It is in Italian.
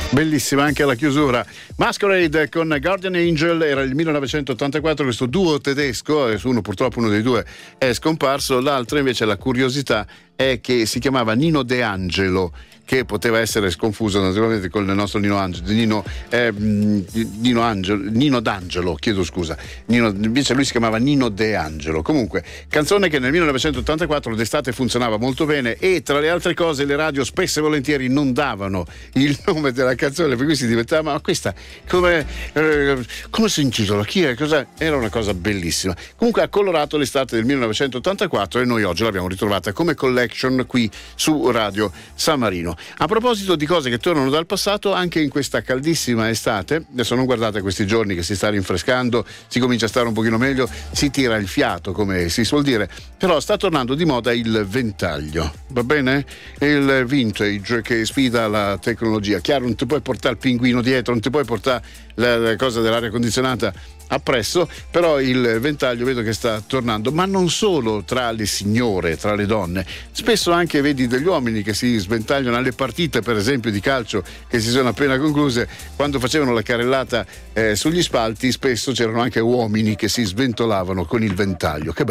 Bellissima anche la chiusura. Masquerade con Guardian Angel, era il 1984, questo duo tedesco, uno dei due è scomparso, l'altro invece, la curiosità è che si chiamava Nino De Angelo, che poteva essere sconfuso naturalmente con il nostro Nino D'Angelo, chiedo scusa. Invece lui si chiamava Nino De Angelo. Comunque, canzone che nel 1984 d'estate funzionava molto bene, e tra le altre cose le radio spesso e volentieri non davano il nome della canzone, per cui si diventava: ma questa come si intitola? Chi è? Cos'è? Era una cosa bellissima. Comunque ha colorato l'estate del 1984 e noi oggi l'abbiamo ritrovata come collection qui su Radio San Marino. A proposito di cose che tornano dal passato, anche in questa caldissima estate, adesso non guardate questi giorni che si sta rinfrescando, si comincia a stare un pochino meglio, si tira il fiato come si suol dire, però sta tornando di moda il ventaglio, va bene? Il vintage che sfida la tecnologia. Chiaro, non ti puoi portare il pinguino dietro, non ti puoi portare la cosa dell'aria condizionata appresso, però il ventaglio vedo che sta tornando, ma non solo tra le signore, tra le donne, spesso anche vedi degli uomini che si sventagliano alle partite, per esempio di calcio che si sono appena concluse, quando facevano la carrellata sugli spalti, spesso c'erano anche uomini che si sventolavano con il ventaglio. Che